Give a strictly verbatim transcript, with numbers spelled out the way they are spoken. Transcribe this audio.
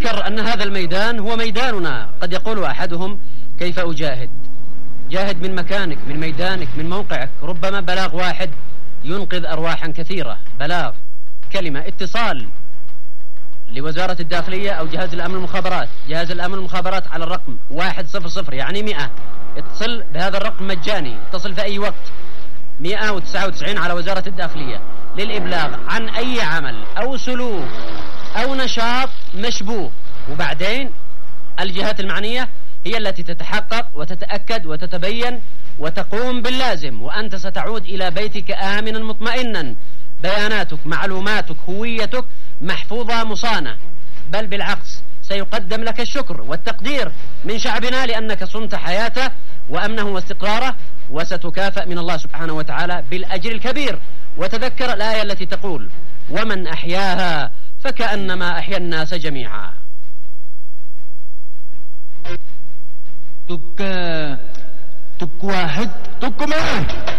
وتذكر أن هذا الميدان هو ميداننا. قد يقول أحدهم كيف أجاهد؟ جاهد من مكانك، من ميدانك، من موقعك. ربما بلاغ واحد ينقذ أرواحا كثيرة، بلاغ، كلمة، اتصال لوزارة الداخلية أو جهاز الأمن المخابرات. جهاز الأمن المخابرات على الرقم واحد صفر صفر يعني مئة، اتصل بهذا الرقم مجاني، اتصل في أي وقت، مئة وتسعة وتسعين على وزارة الداخلية للإبلاغ عن أي عمل أو سلوك أو نشاط مشبوه. وبعدين الجهات المعنية هي التي تتحقق وتتأكد وتتبين وتقوم باللازم، وأنت ستعود إلى بيتك آمنا مطمئنا، بياناتك، معلوماتك، هويتك محفوظة مصانة، بل بالعكس سيقدم لك الشكر والتقدير من شعبنا لأنك صنت حياته وأمنه واستقراره، وستكافأ من الله سبحانه وتعالى بالأجر الكبير. وتذكر الآية التي تقول: ومن أحياها فكأنما أحيا الناس جميعا. تك تك واحد تك ما